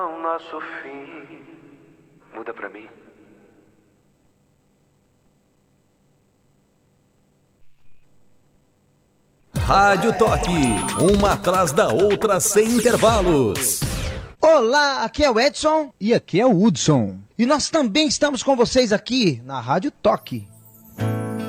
O nosso fim muda pra mim. Rádio Toque, uma atrás da outra sem intervalos. Olá, aqui é o Edson e aqui é o Hudson. e nós também estamos com vocês aqui na Rádio Toque.